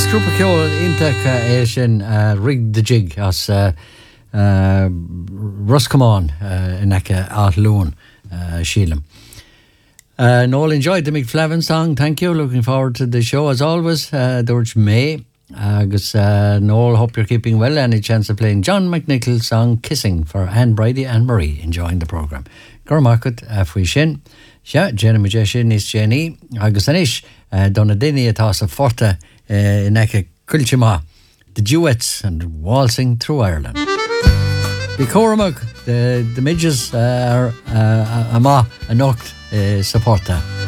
As grúpa ceol iontacha é sin rig the jig as Roscommon in Eka Athlone Sheelam. Noel enjoyed the Mick Flavin song. Thank you. Looking forward to the show as always. George May. Noel, hope you're keeping well. Any chance of playing John McNichol's song Kissing for Anne Brady and Marie enjoying the programme. Gormakut Fui Shin. Ja, Jenny Majeshin is Jenny. Augustanish. Donadini atá forte in Eka Kulchima. The duets and waltzing through Ireland. Bicormag, the midges are ama anocht supporter.